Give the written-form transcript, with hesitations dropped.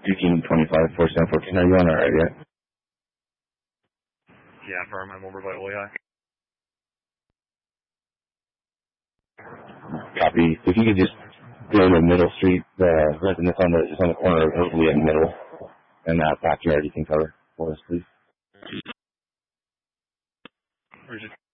1825, 4714. Are you on alright yet? Yeah, firm. I'm over by Ojai. Copy. If you could just go to Middle Street, the residence on the corner of Oakley and Middle, and that backyard you can cover for us, please. We're just